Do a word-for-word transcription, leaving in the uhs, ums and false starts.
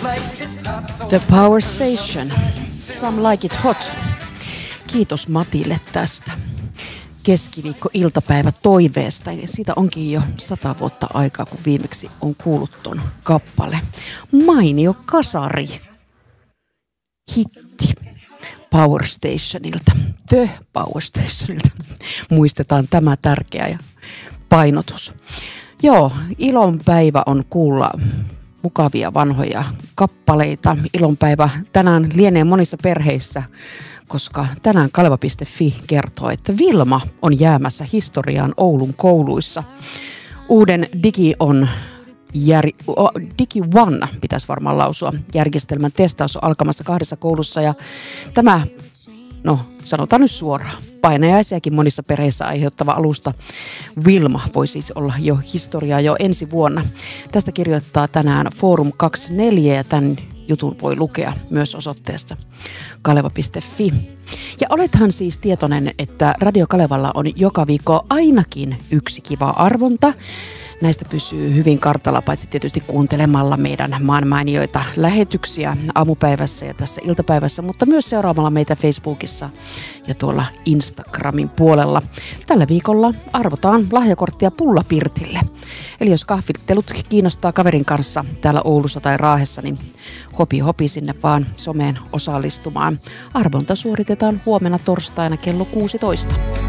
The Power Station. Some like it hot. Kiitos Matille tästä keskiviikko-iltapäivä toiveesta. Ja siitä onkin jo sata vuotta aikaa, kun viimeksi on kuullut ton kappale. Mainio kasari. Hitti. Power Stationilta. The Power Stationilta. Muistetaan tämä tärkeä ja painotus. Joo, ilonpäivä on kuulla mukavia vanhoja kappaleita. Ilonpäivä tänään lienee monissa perheissä, koska tänään Kaleva piste fi kertoo, että Vilma on jäämässä historiaan Oulun kouluissa. Uuden Digi on Jär, Digi One, pitäisi varmaan lausua, järjestelmän testaus on alkamassa kahdessa koulussa ja tämä, no sanotaan nyt suoraan, painajaisiakin monissa perheissä aiheuttava alusta Vilma voi siis olla jo historiaa jo ensi vuonna. Tästä kirjoittaa tänään Forum kaksikymmentäneljä ja tämän jutun voi lukea myös osoitteessa kaleva piste fi. Ja olethan siis tietoinen, että Radio Kalevalla on joka viikko ainakin yksi kiva arvonta. Näistä pysyy hyvin kartalla, paitsi tietysti kuuntelemalla meidän maanmainioita lähetyksiä aamupäivässä ja tässä iltapäivässä, mutta myös seuraamalla meitä Facebookissa ja tuolla Instagramin puolella. Tällä viikolla arvotaan lahjakorttia Pullapirtille. Eli jos kahvittelut kiinnostaa kaverin kanssa täällä Oulussa tai Raahessa, niin hopi hopi sinne vaan someen osallistumaan. Arvonta suoritetaan huomenna torstaina kello kuusitoista.